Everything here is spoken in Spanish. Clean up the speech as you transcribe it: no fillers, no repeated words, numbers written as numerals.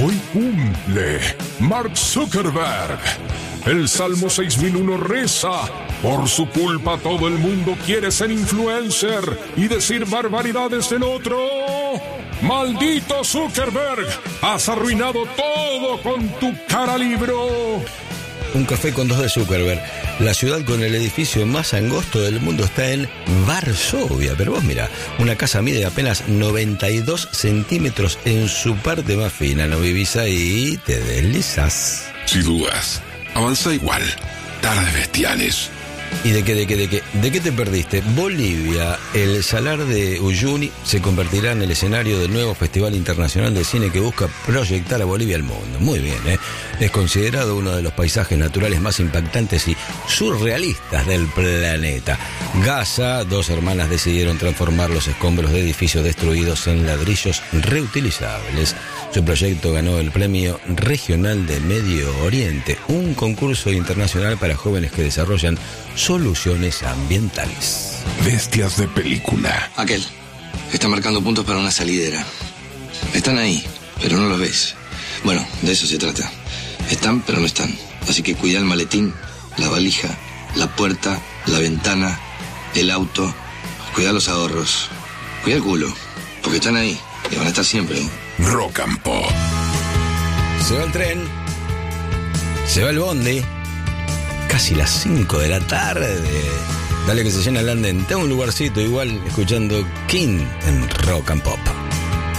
Hoy cumple Mark Zuckerberg. El Salmo 6001 reza: por su culpa todo el mundo quiere ser influencer y decir barbaridades del otro. ¡Maldito Zuckerberg! ¡Has arruinado todo con tu cara libro! Un café con dos de Zuckerberg. La ciudad con el edificio más angosto del mundo está en Varsovia. Pero vos mirá, una casa mide apenas 92 centímetros en su parte más fina. No vivís ahí, te deslizás. Si dudas, avanza igual. Tardes bestiales. ¿Y de qué te perdiste? Bolivia, el Salar de Uyuni se convertirá en el escenario del nuevo Festival Internacional de Cine que busca proyectar a Bolivia al mundo. Muy bien, ¿eh? Es considerado uno de los paisajes naturales más impactantes y surrealistas del planeta. Gaza, dos hermanas decidieron transformar los escombros de edificios destruidos en ladrillos reutilizables. Su proyecto ganó el Premio Regional de Medio Oriente, un concurso internacional para jóvenes que desarrollan soluciones ambientales. Bestias de película. Aquel está marcando puntos para una salidera. Están ahí, pero no los ves. Bueno, de eso se trata. Están, pero no están. Así que cuida el maletín, la valija, la puerta, la ventana, el auto. Cuida los ahorros. Cuida el culo, porque están ahí y van a estar siempre. Rock and Pop. Se va el tren, se va el bondi. Casi las 5 de la tarde. Dale que se llena el andén. Tengo un lugarcito igual escuchando King en Rock and Pop.